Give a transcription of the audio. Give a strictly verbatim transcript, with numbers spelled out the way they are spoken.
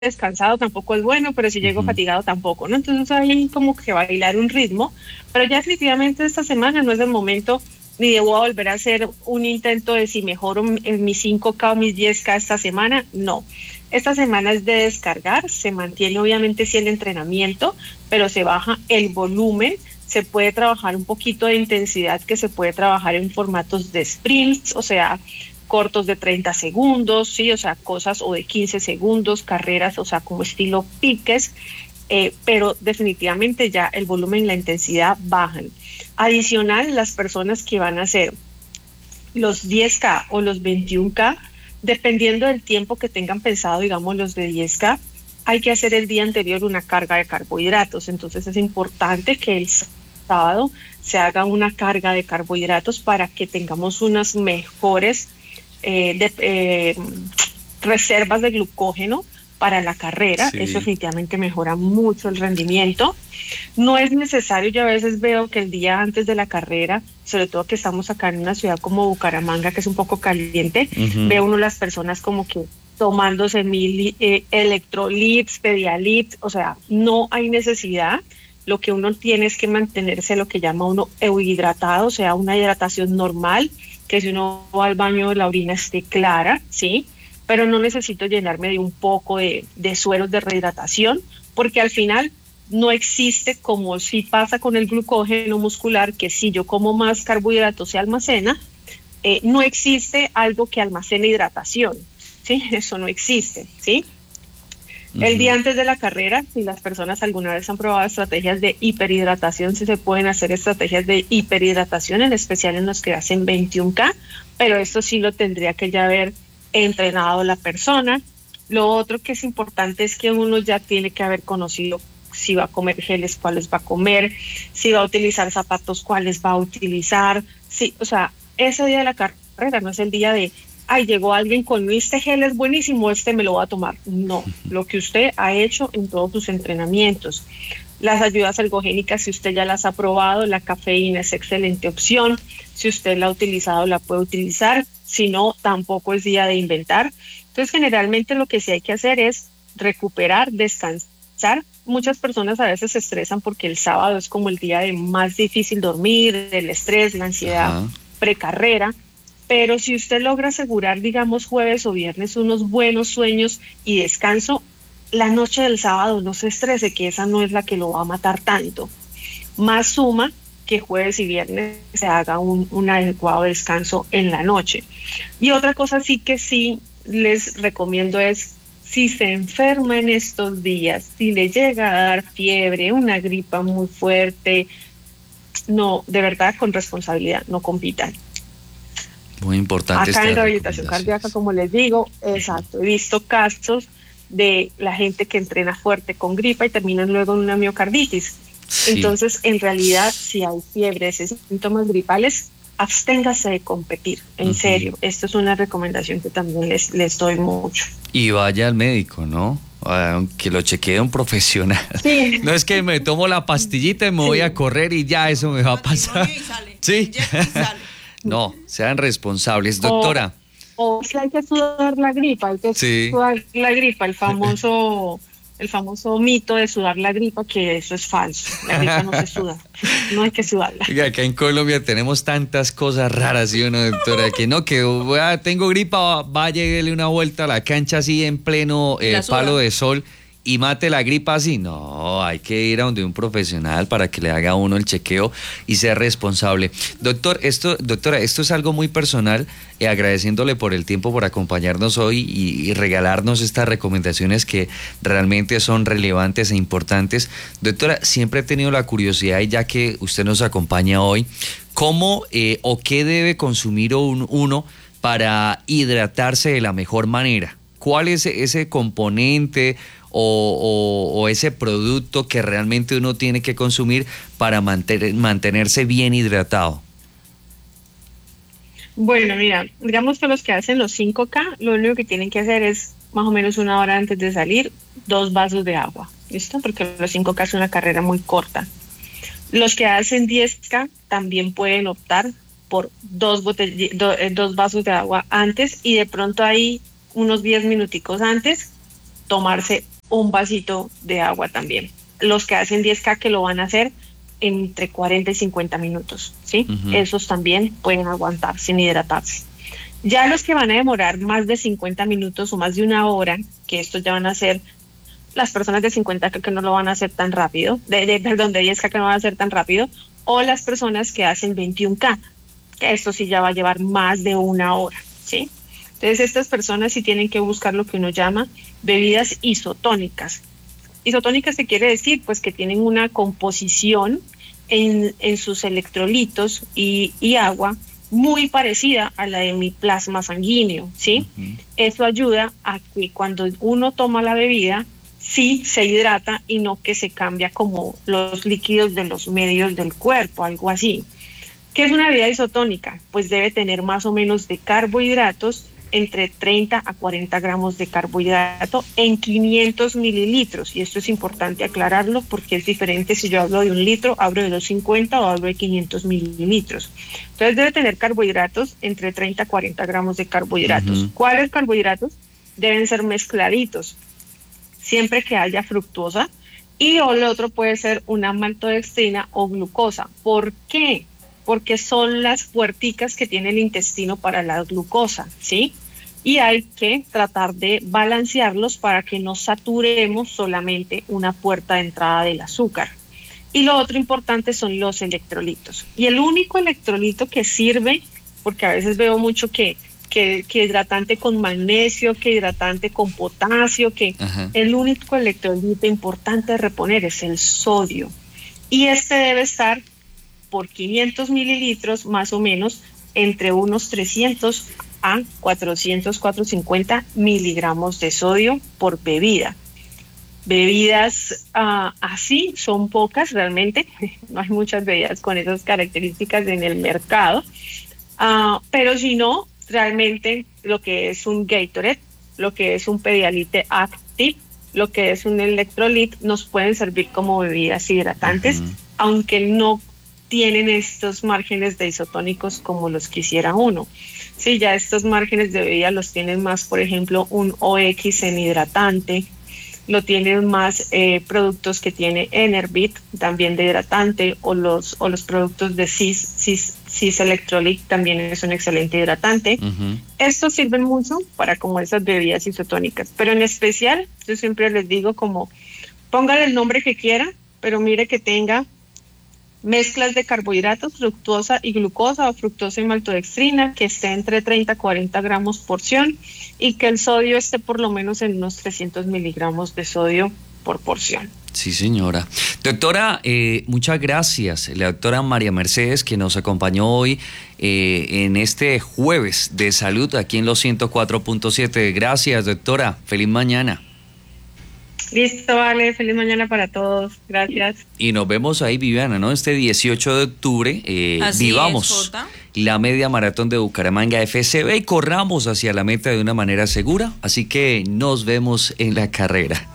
descansado tampoco es bueno, pero si llego Ujú. fatigado tampoco, ¿no? Entonces hay como que bailar un ritmo, pero ya definitivamente esta semana no es el momento ni debo volver a hacer un intento de si mejoro en mis cinco K o mis diez K esta semana, no. Esta semana es de descargar, se mantiene obviamente sí el entrenamiento, pero se baja el volumen, se puede trabajar un poquito de intensidad que se puede trabajar en formatos de sprints, o sea, cortos de treinta segundos, sí, o sea, cosas o de quince segundos, carreras, o sea, como estilo piques, eh, pero definitivamente ya el volumen y la intensidad bajan. Adicional, las personas que van a hacer los diez K o los veintiún K, dependiendo del tiempo que tengan pensado, digamos los de diez K, hay que hacer el día anterior una carga de carbohidratos. Entonces es importante que el sábado se haga una carga de carbohidratos para que tengamos unas mejores eh, de, eh, reservas de glucógeno para la carrera. Eso Sí. definitivamente mejora mucho el rendimiento. No es necesario, yo a veces veo que el día antes de la carrera, sobre todo que estamos acá en una ciudad como Bucaramanga, que es un poco caliente, Ujú. ve uno las personas como que tomándose mil eh, electrolits, pedialits, o sea, no hay necesidad. Lo que uno tiene es que mantenerse lo que llama uno euhidratado, o sea, una hidratación normal, que si uno va al baño la orina esté clara, ¿sí? Pero no necesito llenarme de un poco de, de sueros de rehidratación, porque al final no existe, como si pasa con el glucógeno muscular, que si yo como más carbohidratos se almacena, eh, no existe algo que almacene hidratación, ¿sí? Eso no existe, ¿sí? El día Ujú. antes de la carrera, si las personas alguna vez han probado estrategias de hiperhidratación, sí se pueden hacer estrategias de hiperhidratación, en especial en los que hacen veintiún K, pero esto sí lo tendría que ya haber entrenado la persona. Lo otro que es importante es que uno ya tiene que haber conocido si va a comer geles, cuáles va a comer, si va a utilizar zapatos, cuáles va a utilizar. Sí, o sea, ese día de la carrera no es el día de ay, llegó alguien con este gel es buenísimo, este me lo voy a tomar. No, lo que usted ha hecho en todos sus entrenamientos. Las ayudas ergogénicas, si usted ya las ha probado, la cafeína es excelente opción. Si usted la ha utilizado, la puede utilizar. Si no, tampoco es día de inventar. Entonces, generalmente lo que sí hay que hacer es recuperar, descansar. Muchas personas a veces se estresan porque el sábado es como el día de más difícil dormir, el estrés, la ansiedad Ajá. precarrera, pero si usted logra asegurar, digamos, jueves o viernes, unos buenos sueños y descanso, la noche del sábado no se estrese, que esa no es la que lo va a matar tanto. Más suma que jueves y viernes se haga un, un adecuado descanso en la noche. Y otra cosa sí que sí les recomiendo es, si se enferma en estos días, si le llega a dar fiebre, una gripa muy fuerte, no, de verdad, con responsabilidad, no compitan. Muy importante Acá en estas rehabilitación cardíaca, recomendaciones. como les digo, Ujú. exacto, he visto casos de la gente que entrena fuerte con gripa y terminan luego en una miocarditis. Sí. Entonces, en realidad, si hay fiebres y síntomas gripales, absténgase de competir, en Ujú. serio. Esto es una recomendación que también les, les doy mucho. Y vaya al médico, ¿no? Aunque lo chequee un profesional. Sí, No es que me tomo la pastillita y me voy a sí. correr y ya eso me va a pasar. Matrimonio y sale, se Sí. inyecta y sale. No, sean responsables. O, Doctora, o si hay que sudar la gripa, hay que sí. sudar la gripa, el famoso, el famoso mito de sudar la gripa, que eso es falso. La gripa no se suda, no hay que sudarla. Oiga, acá en Colombia tenemos tantas cosas raras, ¿sí o no, doctora? Que no, que voy a- tengo gripa, vaya y dele una vuelta a la cancha así en pleno Y la eh, suda. palo de sol y mate la gripa así. No, hay que ir a donde un profesional para que le haga a uno el chequeo y ser responsable. Doctor, esto, doctora, esto es algo muy personal, eh, agradeciéndole por el tiempo, por acompañarnos hoy y, y regalarnos estas recomendaciones que realmente son relevantes e importantes. Doctora, siempre he tenido la curiosidad, y ya que usted nos acompaña hoy, ¿cómo eh, o qué debe consumir un- uno para hidratarse de la mejor manera? ¿Cuál es ese componente o, o- o ese producto que realmente uno tiene que consumir para mantener- mantenerse bien hidratado? Bueno, mira, digamos que los que hacen los cinco K, lo único que tienen que hacer es más o menos una hora antes de salir, dos vasos de agua, ¿listo? Porque los cinco K es una carrera muy corta. Los que hacen diez K también pueden optar por dos, botell- do- eh, dos vasos de agua antes y de pronto ahí unos diez minuticos antes tomarse un vasito de agua también. Los que hacen diez K que lo van a hacer entre cuarenta y cincuenta minutos, ¿sí? Uh-huh. Esos también pueden aguantar sin hidratarse. Ya los que van a demorar más de cincuenta minutos o más de una hora, que estos ya van a ser las personas de cincuenta K que no lo van a hacer tan rápido, de, de, perdón, de diez K que no van a hacer tan rápido, o las personas que hacen veintiún K, que esto sí ya va a llevar más de una hora, ¿sí? Entonces estas personas sí tienen que buscar lo que uno llama bebidas isotónicas. Isotónicas se quiere decir pues que tienen una composición en, en sus electrolitos y, y agua muy parecida a la de mi plasma sanguíneo, ¿sí? Uh-huh. Eso ayuda a que cuando uno toma la bebida, sí se hidrata y no que se cambia como los líquidos de los medios del cuerpo, algo así. ¿Qué es una bebida isotónica? Pues debe tener más o menos de carbohidratos entre treinta a cuarenta gramos de carbohidrato en quinientos mililitros. Y esto es importante aclararlo porque es diferente si yo hablo de un litro, hablo de doscientos cincuenta o hablo de quinientos mililitros. Entonces debe tener carbohidratos entre treinta a cuarenta gramos de carbohidratos. Uh-huh. ¿Cuáles carbohidratos? Deben ser mezcladitos, siempre que haya fructosa. Y o lo otro puede ser una maltodextrina o glucosa. ¿Por qué? Porque son las puerticas que tiene el intestino para la glucosa, ¿sí? Y hay que tratar de balancearlos para que no saturemos solamente una puerta de entrada del azúcar. Y lo otro importante son los electrolitos. Y el único electrolito que sirve, porque a veces veo mucho que, que, que hidratante con magnesio, que hidratante con potasio, que Ajá. el único electrolito importante de reponer es el sodio. Y este debe estar por quinientos mililitros más o menos entre unos trescientos a cuatrocientos, cuatrocientos cincuenta miligramos de sodio por bebida. Bebidas uh, así son pocas realmente, no hay muchas bebidas con esas características en el mercado, uh, pero si no, realmente lo que es un Gatorade, lo que es un Pedialyte Active, lo que es un Electrolit nos pueden servir como bebidas hidratantes, uh-huh. aunque no tienen estos márgenes de isotónicos como los quisiera uno. Sí, ya estos márgenes de bebida los tienen más, por ejemplo, un O X en hidratante, lo tienen más eh, productos que tiene Enervit, también de hidratante, o los o los productos de Cis, Cis, Cis Electrolyte también es un excelente hidratante. Uh-huh. Estos sirven mucho para como esas bebidas isotónicas, pero en especial, yo siempre les digo como, póngale el nombre que quiera, pero mire que tenga mezclas de carbohidratos, fructosa y glucosa o fructosa y maltodextrina, que esté entre treinta a cuarenta gramos porción y que el sodio esté por lo menos en unos trescientos miligramos de sodio por porción. Sí, señora. Doctora, eh, muchas gracias. La doctora María Mercedes, que nos acompañó hoy eh, en este jueves de salud aquí en los ciento cuatro punto siete. Gracias, doctora. Feliz mañana. Listo, vale, feliz mañana para todos, gracias. Y nos vemos ahí, Viviana, ¿no? Este dieciocho de octubre, eh, vivamos es, la media maratón de Bucaramanga F C B y corramos hacia la meta de una manera segura, así que nos vemos en la carrera.